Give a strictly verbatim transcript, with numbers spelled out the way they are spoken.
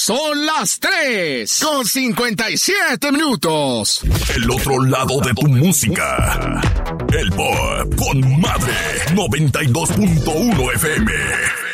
Son las tres con cincuenta y siete minutos. El otro lado de tu música. El Pop con Madre noventa y dos punto uno F M.